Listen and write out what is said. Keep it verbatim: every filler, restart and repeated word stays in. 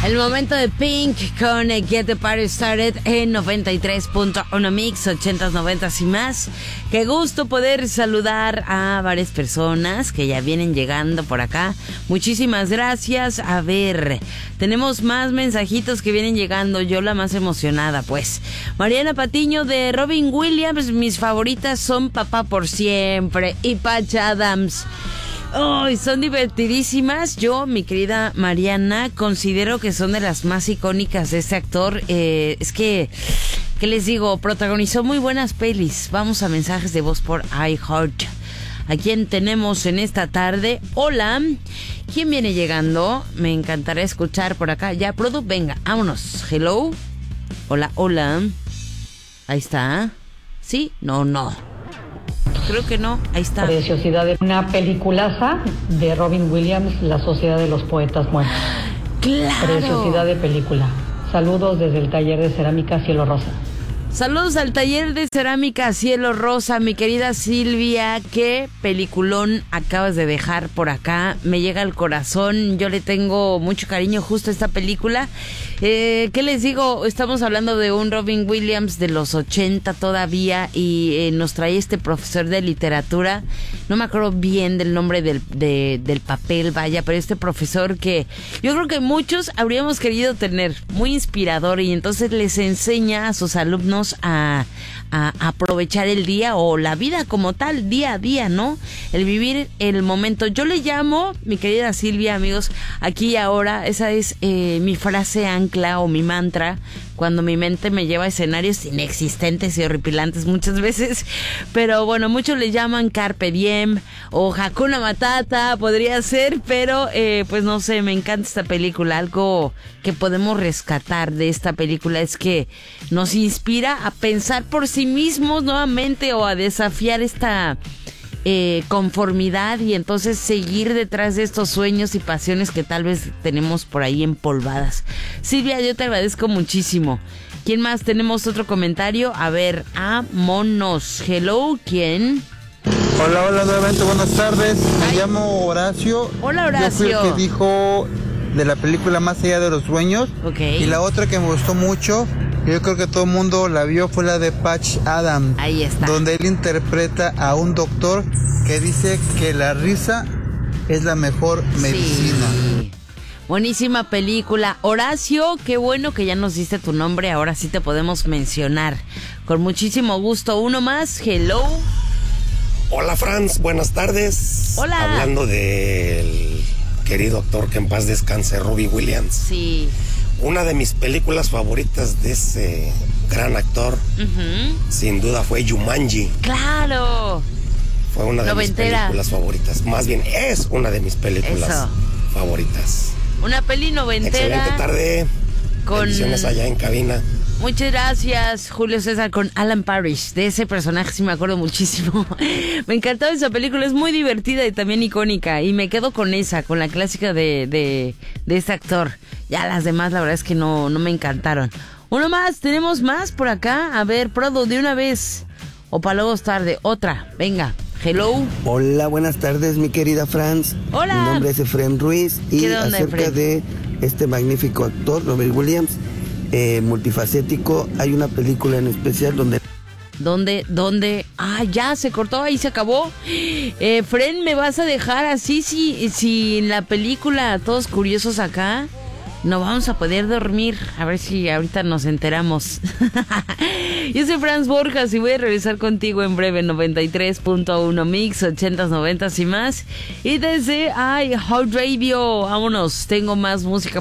El momento de Pink con Get the Party Started en noventa y tres punto uno Mix, ochentas, noventas y más. Qué gusto poder saludar a varias personas que ya vienen llegando por acá. Muchísimas gracias. A ver, tenemos más mensajitos que vienen llegando. Yo la más emocionada, pues. Mariana Patiño de Robin Williams. Mis favoritas son Papá por Siempre y Patch Adams. Oh, son divertidísimas. Yo, mi querida Mariana, considero que son de las más icónicas de este actor. Eh, es que, ¿qué les digo? Protagonizó muy buenas pelis. Vamos a mensajes de voz por iHeart. ¿A quién tenemos en esta tarde? Hola. ¿Quién viene llegando? Me encantará escuchar por acá. Ya, Produ, venga, vámonos. Hello. Hola, hola. Ahí está. ¿Sí? No, no. Creo que no, ahí está. Preciosidad de una peliculaza de Robin Williams, La Sociedad de los Poetas Muertos. ¡Claro! Preciosidad de película. Saludos desde el taller de cerámica Cielo Rosa. Saludos al taller de cerámica Cielo Rosa, mi querida Silvia. Qué peliculón acabas de dejar por acá. Me llega al corazón. Yo le tengo mucho cariño justo a esta película. Eh, ¿Qué les digo? Estamos hablando de un Robin Williams de los ochenta todavía y eh, nos trae este profesor de literatura. No me acuerdo bien del nombre del, de, del papel, vaya, pero este profesor que yo creo que muchos habríamos querido tener, muy inspirador, y entonces les enseña a sus alumnos a, a, a aprovechar el día o la vida como tal, día a día, ¿no? El vivir el momento. Yo le llamo, mi querida Silvia, amigos, aquí y ahora, esa es eh, mi frase ancla o mi mantra cuando mi mente me lleva a escenarios inexistentes y horripilantes muchas veces, pero bueno, muchos le llaman Carpe Diem o Hakuna Matata, podría ser, pero eh, pues no sé, me encanta esta película. Algo que podemos rescatar de esta película es que nos inspira a pensar por sí mismos nuevamente o a desafiar esta eh, conformidad y entonces seguir detrás de estos sueños y pasiones que tal vez tenemos por ahí empolvadas. Silvia, yo te agradezco muchísimo. ¿Quién más? Tenemos otro comentario. A ver, vámonos. Hello, ¿quién? Hola, hola, nuevamente, buenas tardes. Me Ay. llamo Horacio. Hola, Horacio. Yo fui el que dijo de la película Más allá de los sueños. Ok. Y la otra que me gustó mucho, yo creo que todo el mundo la vio, fue la de Patch Adams. Ahí está. Donde él interpreta a un doctor que dice que la risa es la mejor medicina. Sí. Buenísima película. Horacio, qué bueno que ya nos diste tu nombre. Ahora sí te podemos mencionar. Con muchísimo gusto. Uno más. Hello. Hola, Franz. Buenas tardes. Hola. Hablando del querido actor que en paz descanse, Robin Williams. Sí. Una de mis películas favoritas de ese gran actor, Uh-huh. sin duda, fue Jumanji. Claro. Fue una de Noventera. mis películas favoritas. Más bien, es una de mis películas Eso. favoritas. Una peli noventera. Excelente tarde. Con- Bendiciones allá en cabina. Muchas gracias, Julio César, con Alan Parrish. De ese personaje sí me acuerdo muchísimo. Me encantó esa película, es muy divertida y también icónica. Y me quedo con esa, con la clásica de, de, de este actor. Ya las demás, la verdad es que no, no me encantaron. Uno más, tenemos más por acá. A ver, Prodo, de una vez. O para luego es tarde. Otra, venga. Hello. Hola, buenas tardes, mi querida Franz. Hola. Mi nombre es Efraín Ruiz y ¿Qué onda, acerca Efraín? de este magnífico actor, Robin Williams, eh, multifacético, hay una película en especial donde... ¿Dónde? ¿Dónde? Ah, ya se cortó, ahí se acabó. Eh, Fren, ¿me vas a dejar así si, si en la película todos curiosos acá? No vamos a poder dormir. A ver si ahorita nos enteramos. Yo soy Franz Borjas y voy a regresar contigo en breve. Noventa y tres punto uno Mix, ochentas, noventas y más. Y desde iHeartRadio, vámonos, tengo más música